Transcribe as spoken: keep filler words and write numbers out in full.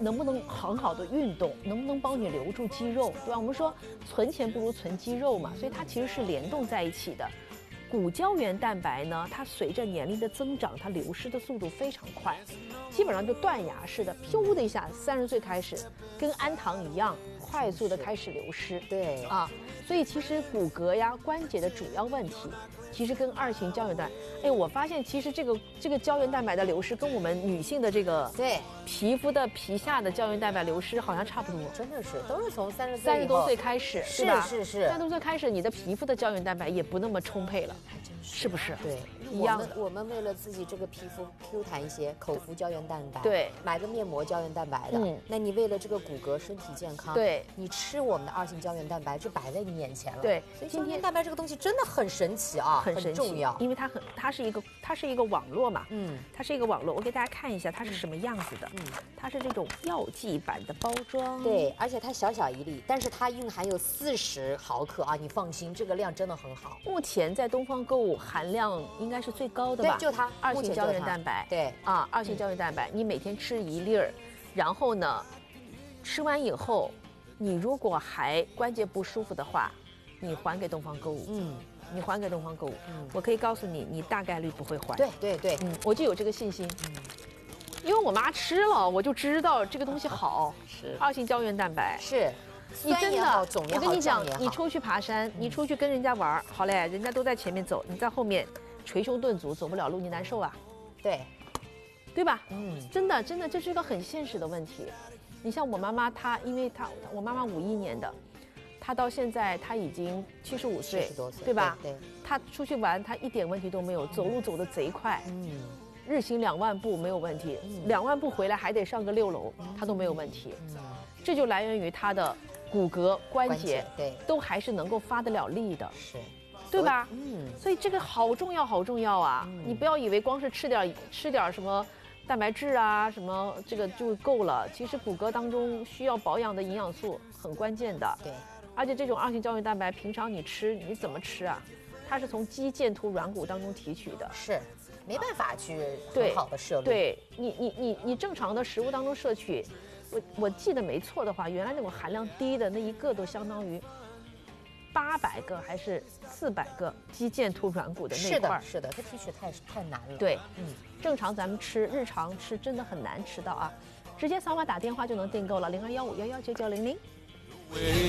能不能很好的运动，能不能帮你留住肌肉，对吧？我们说存钱不如存肌肉嘛，所以它其实是联动在一起的。骨胶原蛋白呢，它随着年龄的增长，它流失的速度非常快，基本上就断崖式的，噗的一下，三十岁开始，跟氨糖一样，快速的开始流失。 对啊，所以其实骨骼呀、关节的主要问题，其实跟二型胶原蛋白，哎，我发现其实这个这个胶原蛋白的流失，跟我们女性的这个对皮肤的皮下的胶原蛋白流失好像差不多。 真的是都是从三十岁三十多岁开始， 是对吧？ 是是， 三十多岁开始，你的皮肤的胶原蛋白也不那么充沛了， 还真是是不是？ 对， 一样的。 我们我们为了自己这个皮肤 Q 弹一些，口服胶原蛋白， 对， 买个面膜胶原蛋白的。 嗯， 那你为了这个骨骼身体健康， 对， 你吃我们的二型胶原蛋白就摆在你眼前了。 对， 所以胶原蛋白这个东西真的很神奇啊， 很神奇， 重要， 因为它很，它是一个，它是一个网络嘛， 嗯， 它是一个网络。我给大家看一下它是什么样子的，嗯，它是这种药剂版的包装， 对，而且它小小一粒，但是它蕴含有四十毫克啊，你放心，这个量真的很好。 目前在东方购物含量应该是最高的吧？ 对，就它二型胶原蛋白， 对啊，二型胶原蛋白，你每天吃一粒儿，然后呢，吃完以后，你如果还关节不舒服的话，你还给东方购物， 嗯， 你还给东方购物，嗯，我可以告诉你，你大概率不会还。 对对对， 嗯，我就有这个信心，嗯，因为我妈吃了，我就知道这个东西好， 是二型胶原蛋白是。 你真的，我跟你讲， 你出去爬山，你出去跟人家玩，好嘞，人家都在前面走，你在后面捶胸顿足，走不了路，你难受啊？ 对， 对吧？ 嗯， 真的，真的，这是一个很现实的问题。你像我妈妈，她因为她我妈妈五一年的，她到现在她已经七十五岁， 七十多岁， 对吧？ 对， 她出去玩，她一点问题都没有，走路走得贼快， 嗯， 日行两万步没有问题，两万步回来还得上个六楼，她都没有问题。嗯，这就来源于她的骨骼关节， 对， 都还是能够发得了力的， 是， 对吧？ 嗯， 所以这个好重要，好重要啊！你不要以为光是吃点吃点什么蛋白质啊，什么这个就够了。其实骨骼当中需要保养的营养素很关键的。 对， 而且这种二型胶原蛋白，平常你吃你怎么吃啊？它是从肌腱突软骨当中提取的， 是没办法去很好的摄入。 对你，你你你正常的食物当中摄取，我我记得没错的话，原来那种含量低的那一个都相当于八百个还是四百个肌腱突软骨的那块儿。 是的，是的，这提取太太难了。 对，嗯，正常咱们吃日常吃真的很难吃到啊，直接扫码打电话就能订购了，零二幺五幺幺九九零零。